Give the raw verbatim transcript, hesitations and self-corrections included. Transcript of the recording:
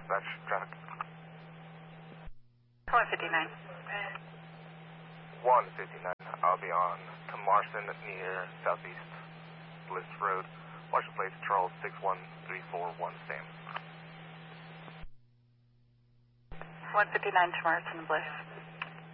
dispatch, traffic. one fifty-nine. one fifty-nine, I'll be on to Marston near Southeast Bliss Road. License plate Charles six one three four one, Sam. one fifty-nine to Marston Bliss.